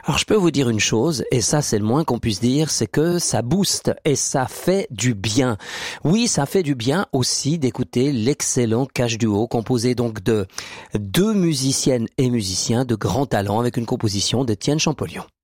Alors je peux vous dire une chose, et ça c'est le moins qu'on puisse dire, c'est que ça booste et ça fait du bien. Oui, ça fait du bien aussi d'écouter l'excellent Cash Duo, composé donc de deux musiciennes et musiciens de grand talent avec une composition d'Étienne Champollion.